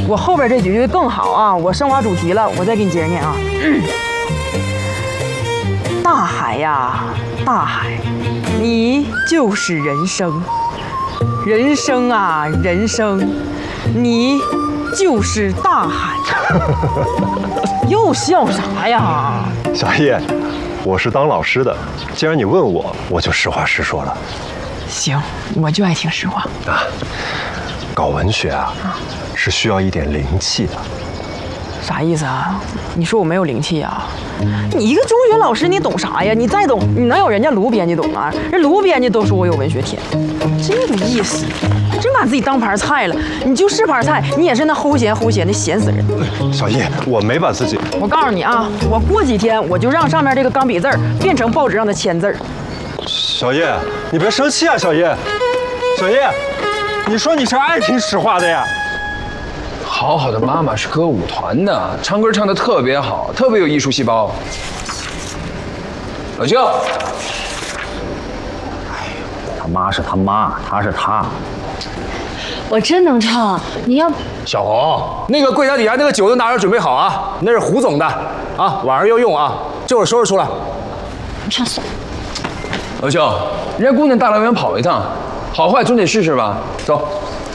我后边这几句更好啊，我升华主题了，我再给你接着念啊。大海呀，大海，你就是人生，人生啊，人生，你就是大海。又笑啥呀？ 小叶，我是当老师的，既然你问我，我就实话实说了。 行，我就爱听实话啊。搞文学啊，是需要一点灵气的。 啥意思啊？你说我没有灵气啊？你一个中学老师，你懂啥呀？你再懂，你能有人家卢编辑懂啊？人卢编辑都说我有文学天赋，这个意思，真把自己当盘菜了。你就是盘菜，你也是那齁咸的咸死人。 小叶，我没把自己…… 我告诉你啊，我过几天我就让上面这个钢笔字变成报纸上的签字。 小叶，你别生气啊，小叶。小叶，你说你是爱听实话的呀？ 好好的妈妈是歌舞团的，唱歌唱得特别好，特别有艺术细胞。老舅， 哎，他妈是他妈，他是他。 我真能唱，你要小红，那个柜台底下那个酒都拿着准备好啊，那是胡总的啊，晚上要用啊，这会儿收拾出来。 唱算了。 老舅，人家姑娘大老远跑一趟，好坏总得试试吧？走。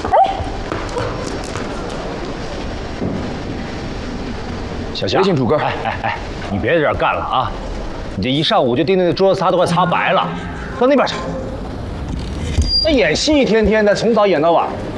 小夏， 微信主歌。 哎，你别在这儿干了啊！你这一上午就盯着那桌子擦都快擦白了，到那边去。那演戏一天天的，从早演到晚，